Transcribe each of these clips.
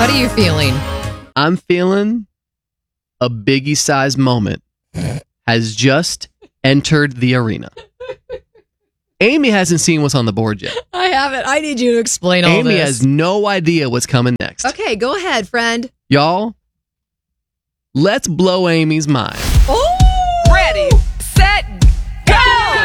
What are you feeling? I'm feeling a Biggie-sized moment has just entered the arena. Amy hasn't seen what's on the board yet. I haven't. I need you to explain all this. Amy has no idea what's coming next. Okay, go ahead, friend. Y'all, let's blow Amy's mind. Oh! Ready, set, go!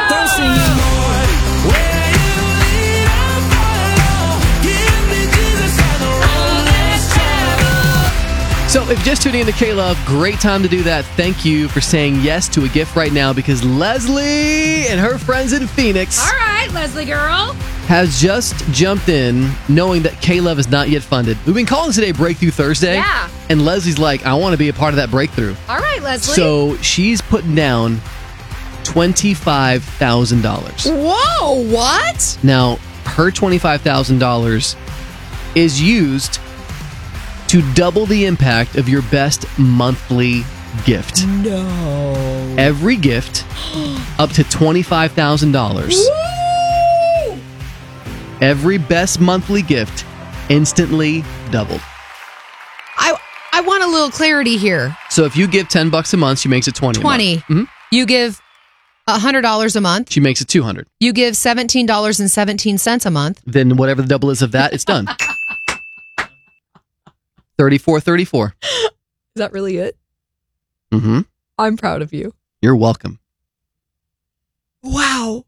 So if just tuning in to K-Love, great time to do that. Thank you for saying yes to a gift right now because Leslie and her friends in Phoenix All right, Leslie girl. has just jumped in knowing that K-Love is not yet funded. We've been calling today Breakthrough Thursday. Yeah. And Leslie's like, I want to be a part of that breakthrough. All right, Leslie. So she's putting down $25,000. Whoa, what? Now, her $25,000 is used to double the impact of your best monthly gift. No. Every gift up to $25,000. Woo! Every best monthly gift instantly doubled. I want a little clarity here. So if you give $10 a month, she makes it 20. 20. A month. Mhm. You give $100 a month. She makes it 200. You give $17.17 a month. Then whatever the double is of that, it's done. 34. Is that really it? Mm-hmm. I'm proud of you. You're welcome. Wow.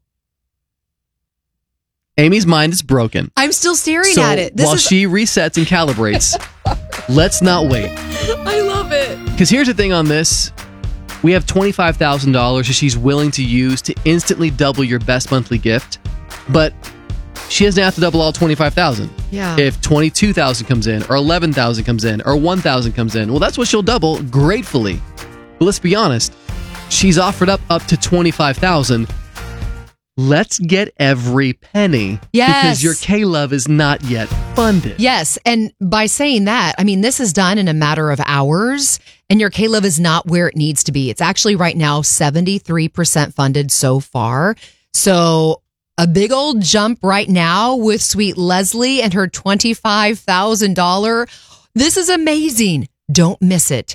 Amy's mind is broken. I'm still staring So at it. while she resets and calibrates, let's not wait. I love it. Because here's the thing on this. We have $25,000 that she's willing to use to instantly double your best monthly gift. But she doesn't have to double all $25,000. Yeah. If $22,000 comes in, or $11,000 comes in, or $1,000 comes in, well, that's what she'll double gratefully. But let's be honest. She's offered up to $25,000. Let's get every penny. Yes. Because your K-Love is not yet funded. Yes. And by saying that, I mean, this is done in a matter of hours, and your K-Love is not where it needs to be. It's actually right now 73% funded so far. So a big old jump right now with sweet Leslie and her $25,000. This is amazing. Don't miss it.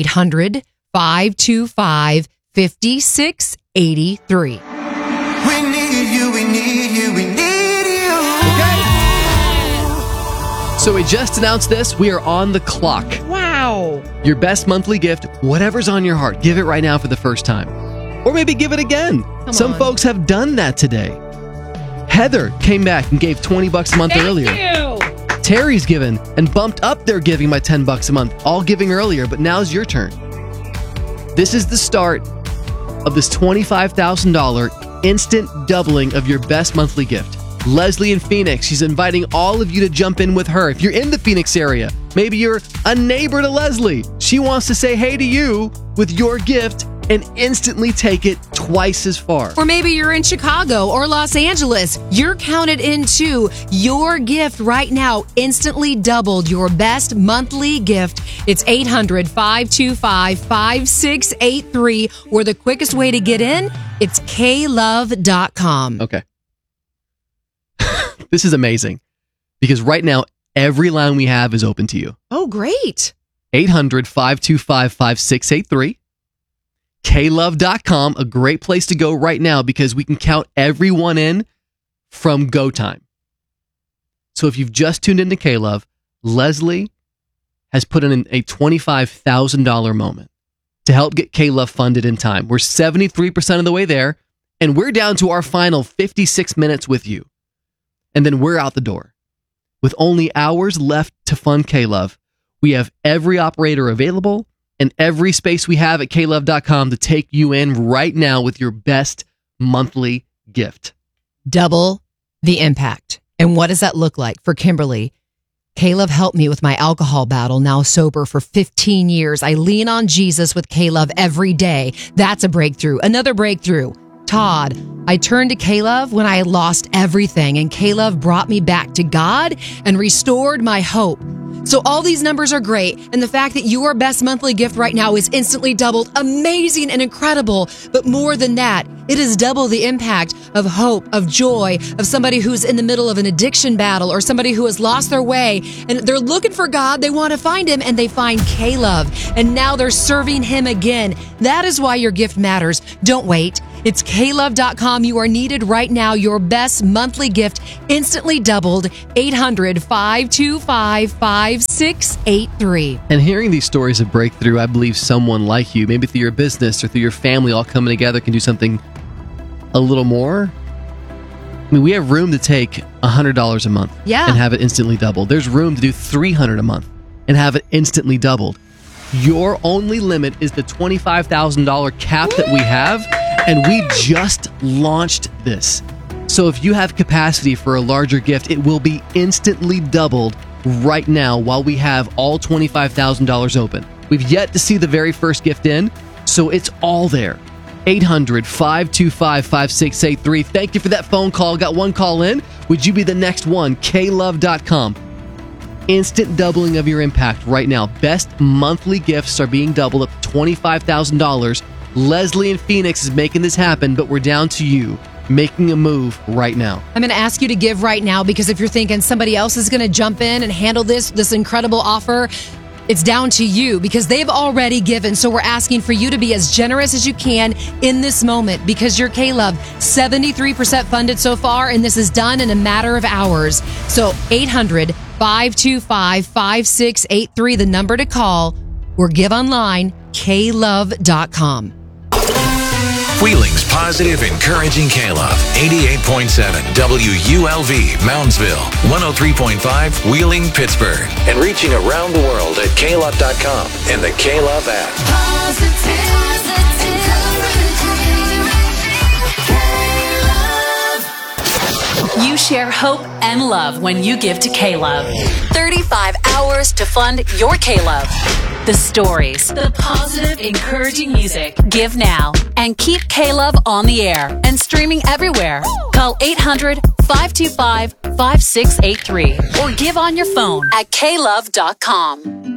800-525-5683. We need you, we need you, we need you. So we just announced this. We are on the clock. Wow. Your best monthly gift, whatever's on your heart, give it right now for the first time. Or maybe give it again. Some on. folks have done that today. Heather came back and gave $20 a month earlier. You. Terry's given and bumped up their giving by $10 a month, all giving earlier, but now's your turn. This is the start of this $25,000 instant doubling of your best monthly gift. Leslie in Phoenix, she's inviting all of you to jump in with her. If you're in the Phoenix area, maybe you're a neighbor to Leslie. She wants to say hey to you with your gift and instantly take it twice as far. Or maybe you're in Chicago or Los Angeles. You're counted into your gift right now, instantly doubled your best monthly gift. It's 800-525-5683. Or the quickest way to get in, it's klove.com. Okay. This is amazing because right now, every line we have is open to you. Oh, great. 800-525-5683. klove.com, a great place to go right now because we can count everyone in from go time. So if you've just tuned into K-Love, Leslie has put in a $25,000 moment to help get K-Love funded in time. We're 73% of the way there, and we're down to our final 56 minutes with you. And then we're out the door. With only hours left to fund K-Love, we have every operator available and every space we have at klove.com to take you in right now with your best monthly gift. Double the impact. And what does that look like for Kimberly? K-Love helped me with my alcohol battle, now sober for 15 years. I lean on Jesus with K-Love every day. That's a breakthrough. Another breakthrough. Todd, I turned to K-Love when I had lost everything, and K-Love brought me back to God and restored my hope. So all these numbers are great, and the fact that your best monthly gift right now is instantly doubled, amazing and incredible. But more than that, it is double the impact of hope, of joy, of somebody who's in the middle of an addiction battle or somebody who has lost their way and they're looking for God. They want to find him and they find K-Love, and now they're serving him again. That is why your gift matters. Don't wait. It's klove.com. You are needed right now. Your best monthly gift instantly doubled. 800-525-5683. And hearing these stories of breakthrough, I believe someone like you, maybe through your business or through your family, all coming together can do something a little more. I mean, we have room to take $100 a month and have it instantly doubled. There's room to do $300 a month and have it instantly doubled. Your only limit is the $25,000 cap that we have, and we just launched this. So if you have capacity for a larger gift, it will be instantly doubled right now while we have all $25,000 open. We've yet to see the very first gift in, so it's all there. 800-525-5683. Thank you for that phone call. Got one call in. Would you be the next one? klove.com. Instant doubling of your impact right now. Best monthly gifts are being doubled up to $25,000. Leslie in Phoenix is making this happen, but we're down to you making a move right now. I'm going to ask you to give right now, because if you're thinking somebody else is going to jump in and handle this incredible offer, it's down to you because they've already given. So we're asking for you to be as generous as you can in this moment because you're K-Love. 73% funded so far, and this is done in a matter of hours. So 800-525-5683, the number to call, or give online, klove.com. Wheeling's positive, encouraging K-Love. 88.7 WULV, Moundsville. 103.5 Wheeling, Pittsburgh. And reaching around the world at klove.com and the K-Love app. You share hope and love when you give to K-Love. 35 hours to fund your K-Love. The stories, the positive, encouraging music. Give now and keep K-Love on the air and streaming everywhere. Call 800-525-5683 or give on your phone at klove.com.